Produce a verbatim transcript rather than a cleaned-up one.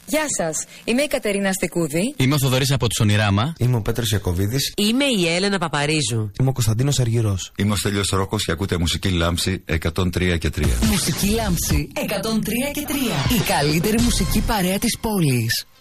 Γεια σας, είμαι η Κατερίνα Στικούδη. Είμαι ο Θοδωρής από τους Ονειράμα. Είμαι ο Πέτρος Ιακωβίδης. Είμαι η Έλενα Παπαρίζου. Είμαι ο Κωνσταντίνος Αργυρός. Είμαι ο Στέλιος Ρόκος και ακούτε Μουσική Λάμψη εκατόν τρία και τρία. Μουσική Λάμψη εκατόν τρία και τρία. Η καλύτερη μουσική παρέα της πόλης.